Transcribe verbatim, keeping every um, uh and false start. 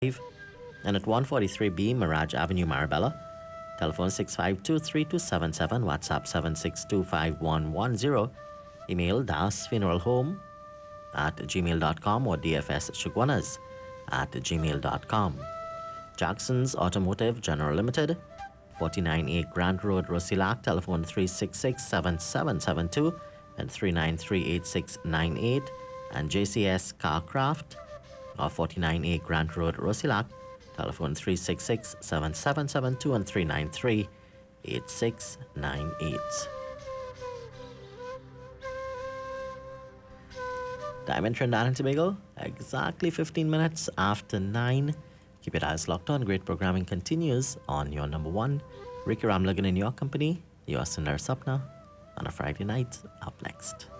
and at one forty-three B Mirage Avenue, Marabella. Telephone six five two, three two seven seven, WhatsApp seven six two five one one zero. Email dasfuneralhome at gmail dot com or dfsshugwanas at gmail dot com. Jackson's Automotive General Limited, forty-nine A Grant Road, Rosilac. Telephone three six six, seven seven seven two and three nine three, eight six nine eight. And J C S Carcraft of forty-nine A Grant Road, Rosilac. Telephone three six six, seven seven seven two and three nine three, eight six nine eight. Diamond Trinidad and Tobago, exactly fifteen minutes after nine. Keep your eyes locked on. Great programming continues on your number one. Ricky Ramlagan in your company, your Sundar Sapna on a Friday night. Up next.